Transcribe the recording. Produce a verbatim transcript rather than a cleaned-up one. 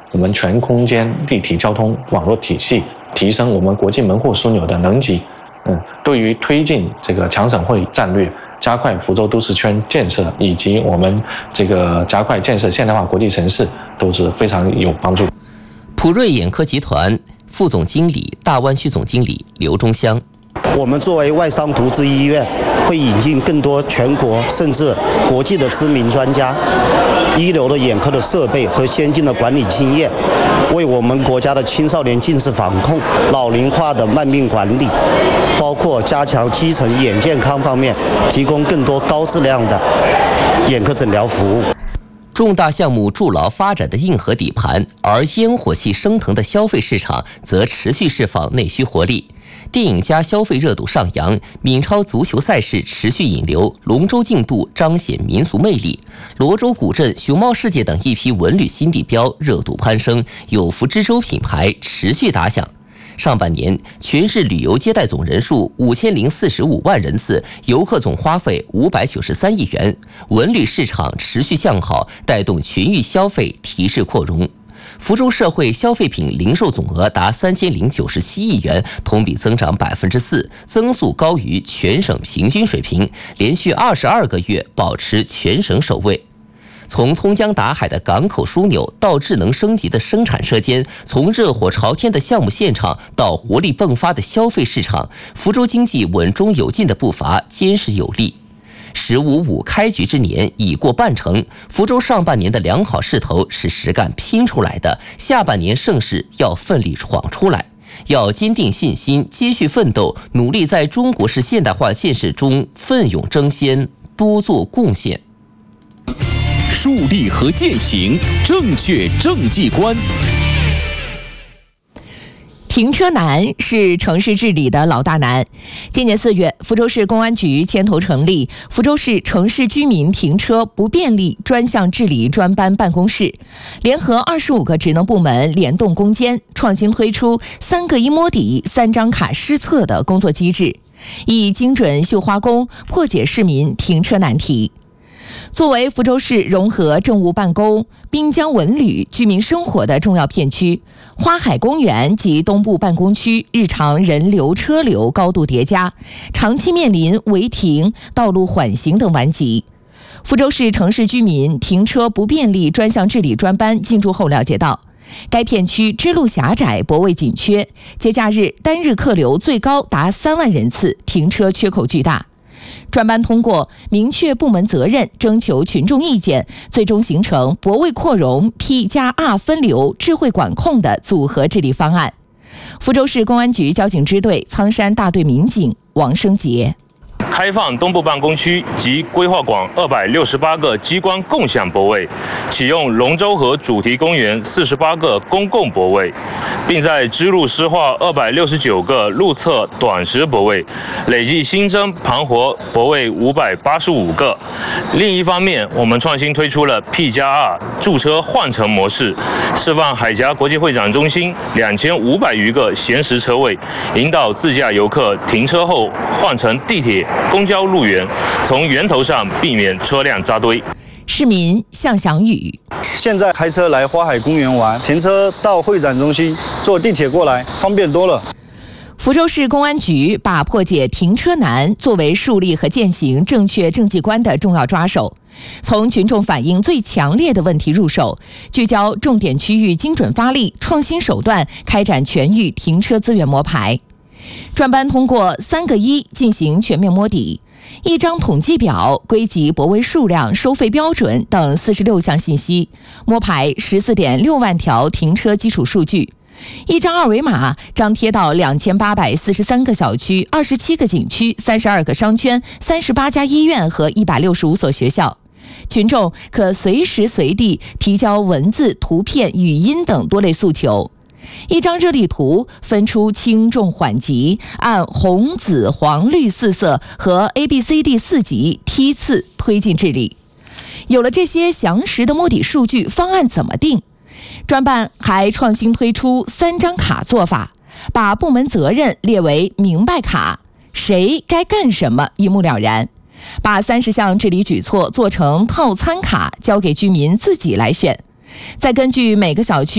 我们全空间立体交通网络体系，提升我们国际门户枢纽的能级。嗯，对于推进这个强省会战略，加快福州都市圈建设，以及我们这个加快建设现代化国际城市，都是非常有帮助。 普瑞眼科集团副总经理、大湾区总经理刘忠香。 我们作为外商独资医院，会引进更多全国甚至国际的知名专家、一流的眼科的设备和先进的管理经验，为我们国家的青少年近视防控、老龄化的慢病管理，包括加强基层眼健康方面，提供更多高质量的眼科诊疗服务。 重大项目筑牢发展的硬核底盘，而烟火气升腾的消费市场则持续释放内需活力。电影加消费热度上扬，闽超足球赛事持续引流，龙舟竞渡彰显民俗魅力，罗州古镇、熊猫世界等一批文旅新地标热度攀升，有福之州品牌持续打响。上半年，全市旅游接待总人数五千零四十五万人次，游客总花费五百九十三亿元，文旅市场持续向好，带动群域消费提质扩容。福州社会消费品零售总额达三千零九十七亿元，同比增长百分之四，增速高于全省平均水平，连续二十二个月保持全省首位。从通江达海的港口枢纽到智能升级的生产车间，从热火朝天的项目现场到活力迸发的消费市场，福州经济稳中有进的步伐坚实有力。十五五开局之年已过半程，福州上半年的良好势头是实干拼出来的，下半年盛世要奋力闯出来，要坚定信心，继续奋斗，努力在中国式现代化建设中奋勇争先，多做贡献。 树立和践行正确政绩观。 停车难是城市治理的老大难。今年四月，福州市公安局牵头成立福州市城市居民停车不便利专项治理专班办公室，联合二十五个职能部门联动攻坚，创新推出三个一摸底、三张卡施测的工作机制，以精准绣花工破解市民停车难题。作为福州市融合政务办公、滨江文旅居民生活的重要片区，花海公园及东部办公区日常人流车流高度叠加，长期面临违停、道路缓行等顽疾。福州市城市居民停车不便利专项治理专班进驻后了解到，该片区支路狭窄、泊位紧缺，节假日单日客流最高达三万人次，停车缺口巨大。专班通过明确部门责任、征求群众意见，最终形成泊位扩容、P 加 R 分流、智慧管控的组合治理方案。福州市公安局交警支队苍山大队民警王生杰。 开放东部办公区及规划广二百六十八个机关共享泊位，启用龙舟河主题公园四十八个公共泊位，并在支路施划二百六十九个路侧短时泊位，累计新增盘活泊位五百八十五个。另一方面，我们创新推出了 P 加 R 驻车换乘模式，示范海峡国际会展中心两千五百余个闲时车位，引导自驾游客停车后换乘地铁、公交路源，从源头上避免车辆扎堆。 市民向祥宇： 现在开车来花海公园玩，停车到会展中心，坐地铁过来，方便多了。 福州市公安局把破解停车难作为树立和践行正确政绩观的重要抓手，从群众反映最强烈的问题入手，聚焦重点区域，精准发力，创新手段开展全域停车资源摸排。专班通过三个一进行全面摸底，一张统计表归集泊位数量、收费标准等四十六项信息，摸排十四点六万条停车基础数据。一张二维码张贴到两千八百四十三个小区、二十七个景区、三十二个商圈、三十八家医院和一百六十五所学校。群众可随时随地提交文字、图片、语音等多类诉求。一张热力图分出轻重缓急，按红、紫、黄、绿四色和 A B C D 四级梯次推进治理。有了这些详实的摸底数据，方案怎么定？专办还创新推出三张卡做法，把部门责任列为明白卡，谁该干什么一目了然，把三十项治理举措做成套餐卡，交给居民自己来选，再根据每个小区